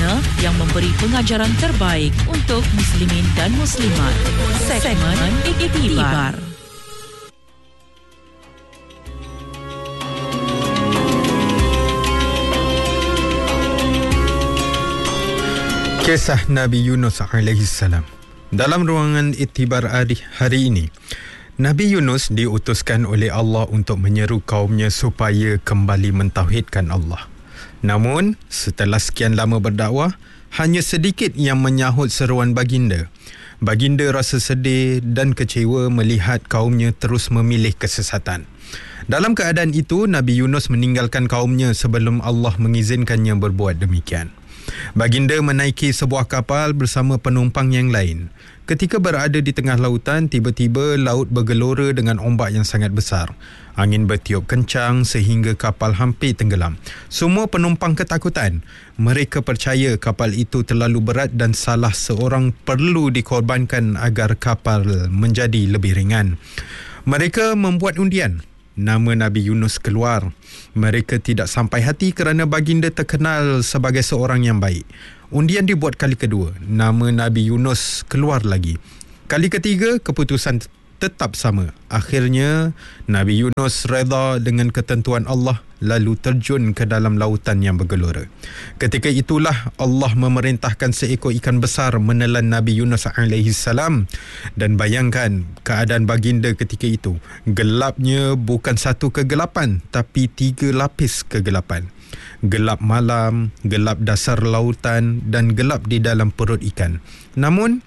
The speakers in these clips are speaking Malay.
channel yang memberi pengajaran terbaik untuk muslimin dan muslimat. Segmen Iktibar. Kisah Nabi Yunus alaihissalam. Dalam ruangan iktibar hari ini, Nabi Yunus diutuskan oleh Allah untuk menyeru kaumnya supaya kembali mentauhidkan Allah. Namun, setelah sekian lama berdakwah, hanya sedikit yang menyahut seruan baginda. Baginda rasa sedih dan kecewa melihat kaumnya terus memilih kesesatan. Dalam keadaan itu, Nabi Yunus meninggalkan kaumnya sebelum Allah mengizinkannya berbuat demikian. Baginda menaiki sebuah kapal bersama penumpang yang lain. Ketika berada di tengah lautan, tiba-tiba laut bergelora dengan ombak yang sangat besar. Angin bertiup kencang sehingga kapal hampir tenggelam. Semua penumpang ketakutan. Mereka percaya kapal itu terlalu berat dan salah seorang perlu dikorbankan agar kapal menjadi lebih ringan. Mereka membuat undian. Nama Nabi Yunus keluar. Mereka tidak sampai hati kerana baginda terkenal sebagai seorang yang baik. Undian dibuat kali kedua. Nama Nabi Yunus keluar lagi. Kali ketiga, keputusan tetap sama. Akhirnya, Nabi Yunus reda dengan ketentuan Allah lalu terjun ke dalam lautan yang bergelora. Ketika itulah Allah memerintahkan seekor ikan besar menelan Nabi Yunus alaihissalam. Dan bayangkan keadaan baginda ketika itu. Gelapnya bukan satu kegelapan, tapi 3 lapis kegelapan. Gelap malam, gelap dasar lautan dan gelap di dalam perut ikan. Namun,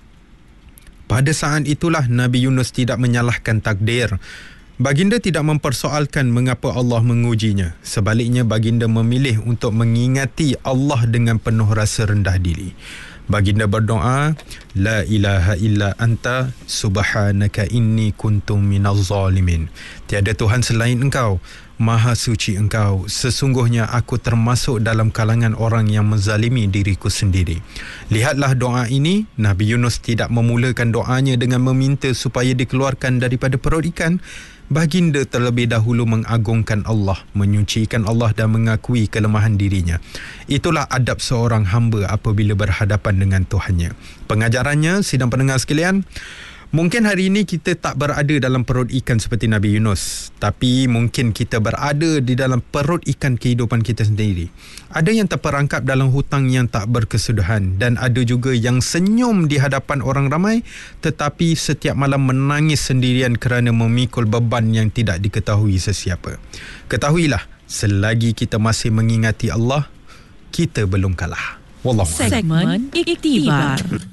pada saat itulah Nabi Yunus tidak menyalahkan takdir. Baginda tidak mempersoalkan mengapa Allah mengujinya. Sebaliknya, baginda memilih untuk mengingati Allah dengan penuh rasa rendah diri. Baginda berdoa, La ilaha illa anta subhanaka inni kuntum minaz zalimin. Tiada Tuhan selain engkau. Maha suci engkau. Sesungguhnya aku termasuk dalam kalangan orang yang menzalimi diriku sendiri. Lihatlah doa ini. Nabi Yunus tidak memulakan doanya dengan meminta supaya dikeluarkan daripada perut ikan. Baginda terlebih dahulu mengagungkan Allah, menyucikan Allah dan mengakui kelemahan dirinya. Itulah adab seorang hamba apabila berhadapan dengan Tuhannya. Pengajarannya, sidang pendengar sekalian, mungkin hari ini kita tak berada dalam perut ikan seperti Nabi Yunus, tapi mungkin kita berada di dalam perut ikan kehidupan kita sendiri. Ada yang terperangkap dalam hutang yang tak berkesudahan dan ada juga yang senyum di hadapan orang ramai tetapi setiap malam menangis sendirian kerana memikul beban yang tidak diketahui sesiapa. Ketahuilah, selagi kita masih mengingati Allah, kita belum kalah. Wallahu a'lam. Segmen Iktibar.